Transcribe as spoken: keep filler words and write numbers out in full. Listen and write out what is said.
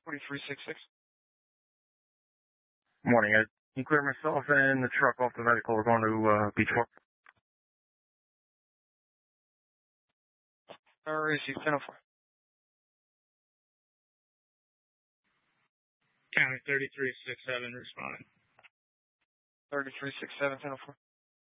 forty-three sixty-six. Morning, Ed. Can you clear myself and the truck off the medical? We're going to uh, Beach Fork. Or is he ten oh four? County thirty-three sixty-seven responding. thirty-three sixty-seven, ten oh four.